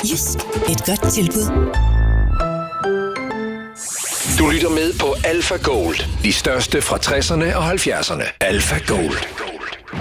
Jysk. Et godt tilbud. Du lytter med på Alpha Gold. De største fra 60'erne og 70'erne. Alpha Gold.